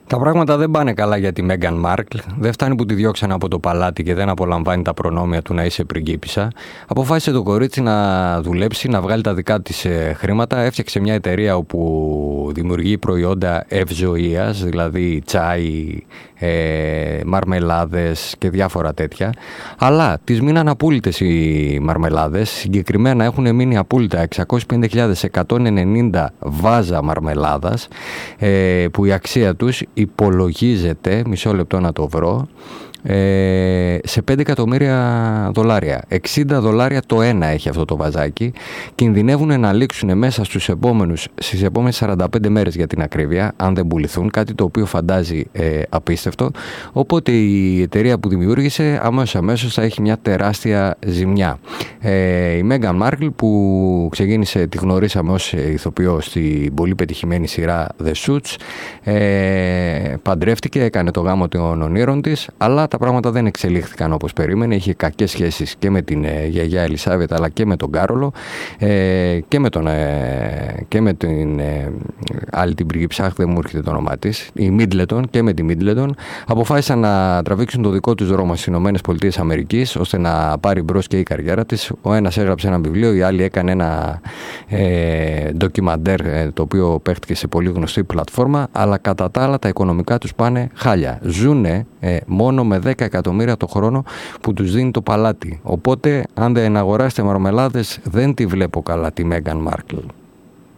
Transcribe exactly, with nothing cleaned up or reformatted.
Τα πράγματα δεν πάνε καλά για τη Μέγαν Μάρκλ. Δεν φτάνει που τη διώξαν από το παλάτι και δεν απολαμβάνει τα προνόμια του να είσαι πριγκίπισσα. Αποφάσισε το κορίτσι να δουλέψει, να βγάλει τα δικά της ε, χρήματα. Έφτιαξε μια εταιρεία όπου δημιουργεί προϊόντα ευζοίας, δηλαδή τσάι, ε, μαρμελάδες και διάφορα τέτοια. Αλλά τις μείναν απούλητες οι μαρμελάδες. Συγκεκριμένα έχουν μείνει απούλητα εξακόσιες πενήντα χιλιάδες εκατόν ενενήντα βάζα μαρμελάδας, ε, που η αξία τους υπολογίζεται, μισό λεπτό να το βρω, ε, σε πέντε εκατομμύρια δολάρια. εξήντα δολάρια το ένα έχει αυτό το βαζάκι. Κινδυνεύουν να λήξουν μέσα στους επόμενους, στις επόμενες σαράντα πέντε μέρες για την ακρίβεια, αν δεν πουληθούν, κάτι το οποίο φαντάζει ε, απίστευτο. Οπότε η εταιρεία που δημιούργησε αμέσως αμέσως θα έχει μια τεράστια ζημιά. Ε, η Μέγαν Μάρκλ, που ξεκίνησε, τη γνωρίσαμε ως ηθοποιό στην πολύ πετυχημένη σειρά The Suits, ε, παντρεύτηκε, έκανε το γάμο των ονείρων της, αλλά τα πράγματα δεν εξελίχθηκαν όπως περίμενε. Είχε κακές σχέσεις και με την ε, γιαγιά Ελισάβετ, αλλά και με τον Κάρολο, ε, και, με τον, ε, και με την ε, άλλη την πριγκιψάχ, δεν μου έρχεται το όνομά της, η Μίτλετον, και με τη Μίτλετον. Αποφάσισαν να τραβήξουν το δικό τους δρόμο στις ΗΠΑ, ώστε να πάρει μπρος και η καριέρα της. Ο ένας έγραψε ένα βιβλίο, η άλλη έκανε ένα ε, ντοκιμαντέρ, ε, το οποίο παίχτηκε σε πολύ γνωστή πλατφόρμα, αλλά κατά τα άλλα τα οικονομικά τους πάνε χάλια. Ζούνε ε, μόνο με δέκα εκατομμύρια το χρόνο που τους δίνει το παλάτι. Οπότε, αν δεν αγοράσετε μαρμελάδες, δεν τη βλέπω καλά τη Μέγαν Μάρκλ.